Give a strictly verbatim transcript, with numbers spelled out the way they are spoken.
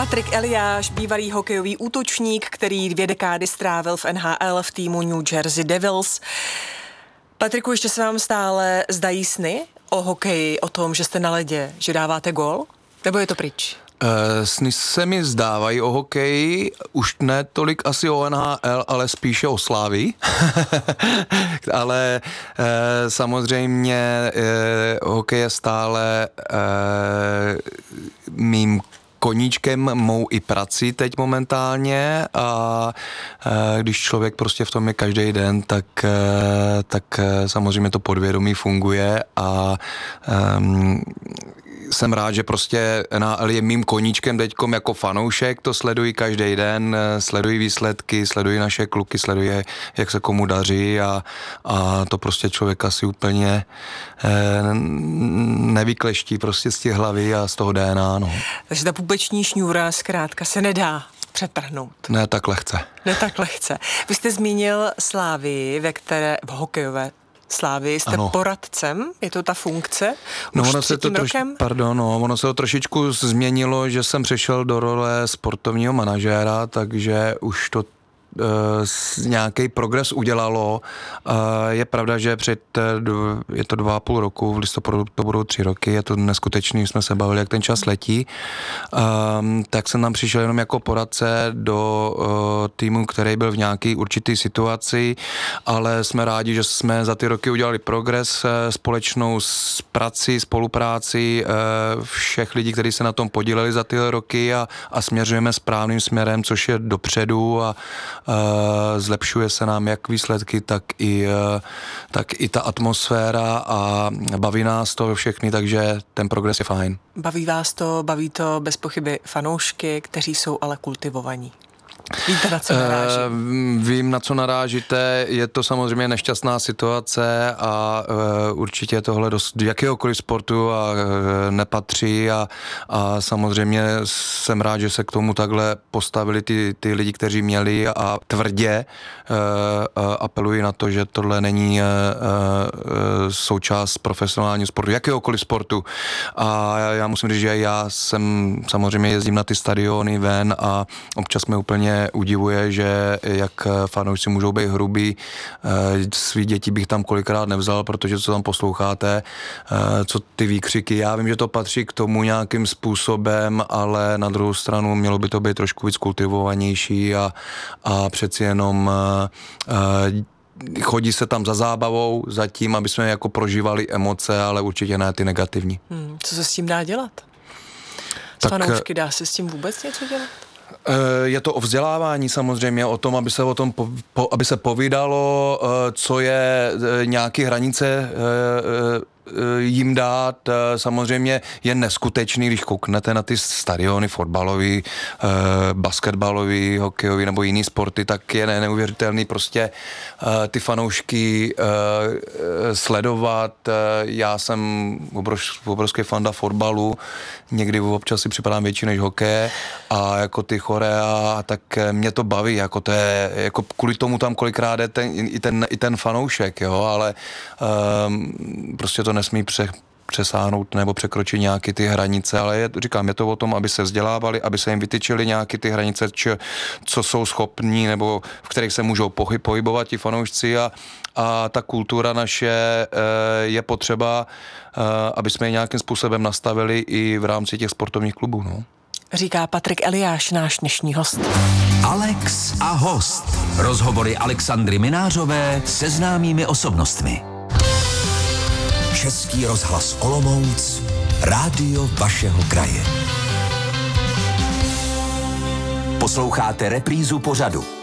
Patrik Eliáš, bývalý hokejový útočník, který dvě dekády strávil v N H L v týmu New Jersey Devils. Patriku, ještě se vám stále zdají sny o hokeji, o tom, že jste na ledě, že dáváte gól? Nebo je to pryč? Uh, sny se mi zdávají o hokeji, už ne tolik asi o N H L, ale spíše o Slávii. Ale uh, samozřejmě uh, hokej je stále uh, mým koníčkem, mou i prací teď momentálně a e, když člověk prostě v tom je každý den, tak, e, tak e, samozřejmě to podvědomí funguje a e, jsem rád, že prostě N H L je mým koníčkem teďkom jako fanoušek, to sleduji každý den, sleduji výsledky, sleduji naše kluky, sleduji, jak se komu daří a, a to prostě člověk asi úplně eh, nevykleští prostě z těch hlavy a z toho D N A, no. Takže ta pupeční šňůra zkrátka se nedá přetrhnout. Ne tak lehce. Ne tak lehce. Vy jste zmínil Slávii, ve které v hokejové Slávii jste ano. poradcem, je to ta funkce? No už ono se to troš, pardon, no, ono se to trošičku změnilo, že jsem přešel do role sportovního manažéra, takže už to Uh, nějaký progres udělalo. Uh, je pravda, že před, uh, je to dva a půl roku, v listopadu to budou tři roky, je to neskutečný, jsme se bavili, jak ten čas letí. Uh, tak jsem tam přišel jenom jako poradce do uh, týmu, který byl v nějaký určitý situaci, ale jsme rádi, že jsme za ty roky udělali progres, uh, společnou s prací, spolupráci uh, všech lidí, kteří se na tom podíleli za tyhle roky a, a směřujeme správným směrem, což je dopředu a Uh, zlepšuje se nám jak výsledky, tak i, uh, tak i ta atmosféra a baví nás to všechny, takže ten progres je fajn. Baví vás to, baví to bez pochyby fanoušky, kteří jsou ale kultivovaní. Víte, na co naráží? Uh, vím, na co narážíte. Je to samozřejmě nešťastná situace a uh, určitě tohle do jakéhokoliv sportu a, uh, nepatří a, a samozřejmě jsem rád, že se k tomu takhle postavili ty, ty lidi, kteří měli a tvrdě uh, uh, apeluji na to, že tohle není uh, uh, součást profesionálního sportu, jakéhokoliv sportu. A já musím říct, že já jsem samozřejmě jezdím na ty stadiony ven a občas jsme úplně udivuje, že jak fanoušci můžou být hrubí, svý děti bych tam kolikrát nevzal, protože co tam posloucháte, co ty výkřiky, já vím, že to patří k tomu nějakým způsobem, ale na druhou stranu mělo by to být trošku víc kultivovanější a, a přeci jenom chodí se tam za zábavou, za tím, aby jsme jako prožívali emoce, ale určitě ne ty negativní. Hmm, co se s tím dá dělat? S fanoušky dá se s tím vůbec něco dělat? Je to o vzdělávání samozřejmě, o tom, aby se o tom po, po, aby se povídalo, co je nějaké hranice jim dát. Samozřejmě je neskutečný, když kouknete na ty stadiony fotbalový, basketbalový, hokejový nebo jiný sporty, tak je neuvěřitelný prostě ty fanoušky sledovat. Já jsem obrovský fanda fotbalu, někdy občas si připadám větší než hokeje a jako ty chorea, tak mě to baví, jako to je, jako kvůli tomu tam kolikrát je ten, i, ten, i ten fanoušek, jo, ale um, prostě to nesmí pře, přesáhnout nebo překročit nějaké ty hranice, ale je, říkám, je to o tom, aby se vzdělávali, aby se jim vytyčily nějaké ty hranice, či, co jsou schopní nebo v kterých se můžou pohyb, pohybovat ti fanoušci a, a ta kultura naše je potřeba, aby jsme ji nějakým způsobem nastavili i v rámci těch sportovních klubů. No. Říká Patrik Eliáš, náš dnešní host. Alex a host. Rozhovory Alexandry Minářové se známými osobnostmi. Český rozhlas Olomouc, rádio vašeho kraje. Posloucháte reprízu pořadu.